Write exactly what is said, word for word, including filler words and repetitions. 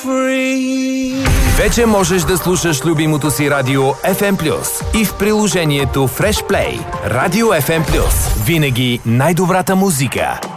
free. Вече можеш да слушаш любимото си радио Еф Ем Плюс и в приложението Fresh Play. Радио Еф Ем Плюс. Винаги най-добрата музика.